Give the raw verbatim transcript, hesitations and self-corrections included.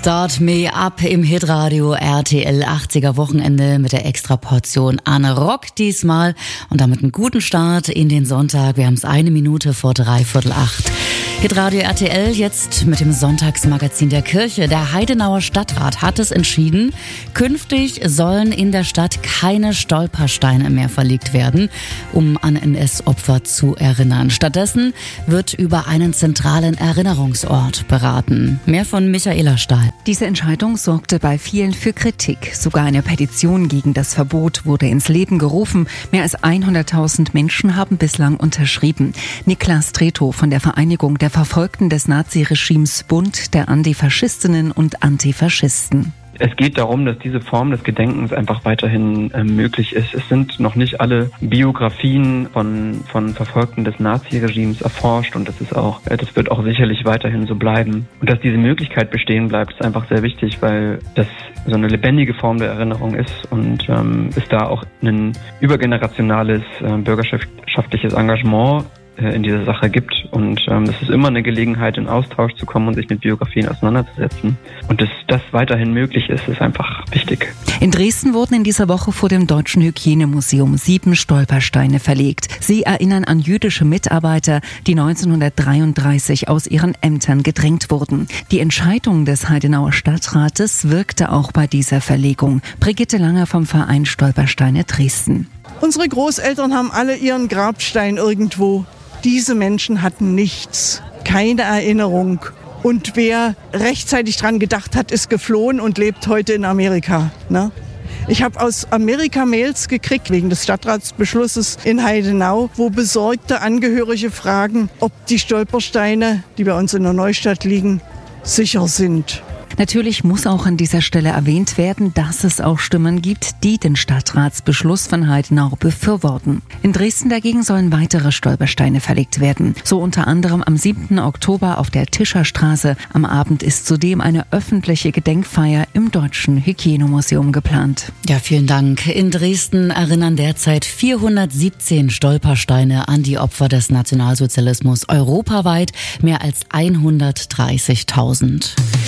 Start Me Up im Hitradio R T L achtziger Wochenende mit der Extraportion Anne Rock diesmal und damit einen guten Start in den Sonntag. Wir haben es eine Minute vor dreiviertel acht. Hitradio R T L jetzt mit dem Sonntagsmagazin der Kirche. Der Heidenauer Stadtrat hat es entschieden, künftig sollen in der Stadt keine Stolpersteine mehr verlegt werden, um an N S-Opfer zu erinnern. Stattdessen wird über einen zentralen Erinnerungsort beraten. Mehr von Michaela Stahl. Diese Entscheidung sorgte bei vielen für Kritik. Sogar eine Petition gegen das Verbot wurde ins Leben gerufen. Mehr als hunderttausend Menschen haben bislang unterschrieben. Niklas Tretow von der Vereinigung der Verfolgten des Naziregimes Bund der Antifaschistinnen und Antifaschisten. Es geht darum, dass diese Form des Gedenkens einfach weiterhin äh, möglich ist. Es sind noch nicht alle Biografien von von Verfolgten des Naziregimes erforscht und das ist auch, äh, das wird auch sicherlich weiterhin so bleiben. Und dass diese Möglichkeit bestehen bleibt, ist einfach sehr wichtig, weil das so eine lebendige Form der Erinnerung ist und ähm, es da auch ein übergenerationales äh, bürgerschaftliches Engagement in dieser Sache gibt und ähm, es ist immer eine Gelegenheit, in Austausch zu kommen und sich mit Biografien auseinanderzusetzen. Und dass das weiterhin möglich ist, ist einfach wichtig. In Dresden wurden in dieser Woche vor dem Deutschen Hygienemuseum sieben Stolpersteine verlegt. Sie erinnern an jüdische Mitarbeiter, die neunzehnhundertdreiunddreißig aus ihren Ämtern gedrängt wurden. Die Entscheidung des Heidenauer Stadtrates wirkte auch bei dieser Verlegung. Brigitte Langer vom Verein Stolpersteine Dresden. Unsere Großeltern haben alle ihren Grabstein irgendwo. Diese Menschen hatten nichts, keine Erinnerung. Und wer rechtzeitig dran gedacht hat, ist geflohen und lebt heute in Amerika. Ne? Ich habe aus Amerika Mails gekriegt wegen des Stadtratsbeschlusses in Heidenau, wo besorgte Angehörige fragen, ob die Stolpersteine, die bei uns in der Neustadt liegen, sicher sind. Natürlich muss auch an dieser Stelle erwähnt werden, dass es auch Stimmen gibt, die den Stadtratsbeschluss von Heidenau befürworten. In Dresden dagegen sollen weitere Stolpersteine verlegt werden. So unter anderem am siebten Oktober auf der Tischerstraße. Am Abend ist zudem eine öffentliche Gedenkfeier im Deutschen Hygienemuseum geplant. Ja, vielen Dank. In Dresden erinnern derzeit vierhundertsiebzehn Stolpersteine an die Opfer des Nationalsozialismus. Europaweit mehr als hundertdreißigtausend.